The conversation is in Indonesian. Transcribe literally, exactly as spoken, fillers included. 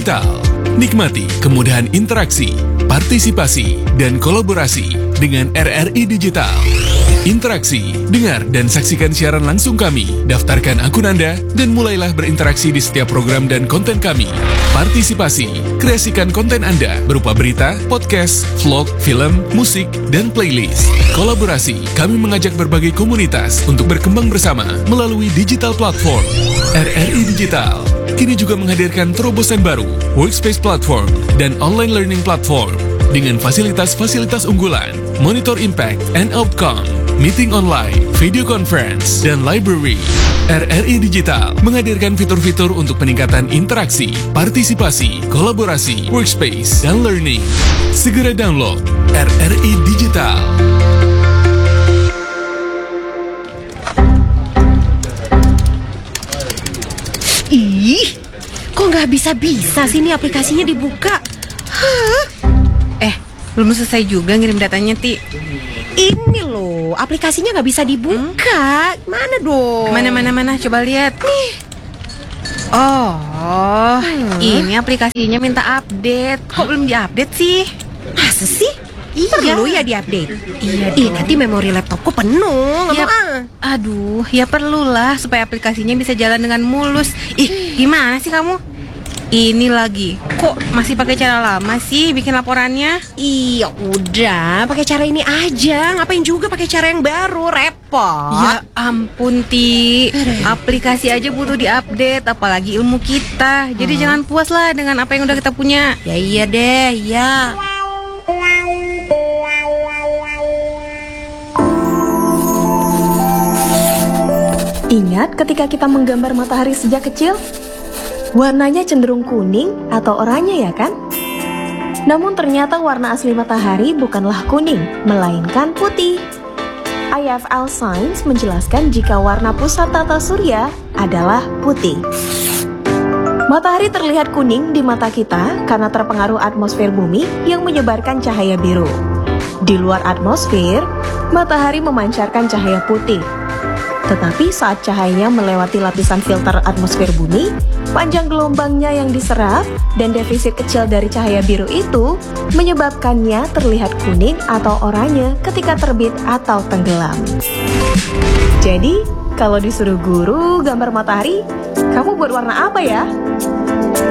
Digital. Nikmati kemudahan interaksi, partisipasi, dan kolaborasi dengan R R I Digital. Interaksi, dengar dan saksikan siaran langsung kami, daftarkan akun Anda, dan mulailah berinteraksi di setiap program dan konten kami. Partisipasi, kreasikan konten Anda berupa berita, podcast, vlog, film, musik, dan playlist. Kolaborasi, kami mengajak berbagai komunitas untuk berkembang bersama melalui digital platform. R R I Digital kini juga menghadirkan terobosan baru, workspace platform, dan online learning platform dengan fasilitas-fasilitas unggulan, monitor impact and outcome, meeting online, video conference, dan library. R R I Digital menghadirkan fitur-fitur untuk peningkatan interaksi, partisipasi, kolaborasi, workspace, dan learning. Segera download R R I Digital. Ih, kok nggak bisa-bisa sih ini aplikasinya dibuka? Hah? Eh, belum selesai juga ngirim datanya, Ti. Ini loh, aplikasinya nggak bisa dibuka. Mana dong? Mana, mana, mana, coba lihat. Nih. Oh, Hmm. ini aplikasinya minta update. Kok belum diupdate sih? Masa sih? Iya. Perlu ya diupdate? Iya Ih, dong. nanti memori laptopku penuh. Nggak Ya, mau ah. aduh, ya perlulah supaya aplikasinya bisa jalan dengan mulus. Ih, gimana sih kamu? Ini lagi, kok masih pakai cara lama sih bikin laporannya? Iya, udah pakai cara ini aja. Ngapain juga pakai cara yang baru, repot. Ya ampun, Ti. Aplikasi aja butuh diupdate, apalagi ilmu kita. Jadi jangan puas lah dengan apa yang udah kita punya. Ya iya deh, ya. Ingat ketika kita menggambar matahari sejak kecil? Warnanya cenderung kuning atau oranye ya kan? Namun ternyata warna asli matahari bukanlah kuning, melainkan putih. I F L Science menjelaskan jika warna pusat tata surya adalah putih. Matahari terlihat kuning di mata kita karena terpengaruh atmosfer bumi yang menyebarkan cahaya biru. Di luar atmosfer, matahari memancarkan cahaya putih. Tetapi saat cahayanya melewati lapisan filter atmosfer bumi, panjang gelombangnya yang diserap dan defisit kecil dari cahaya biru itu menyebabkannya terlihat kuning atau oranye ketika terbit atau tenggelam. Jadi, kalau disuruh guru gambar matahari, kamu buat warna apa ya?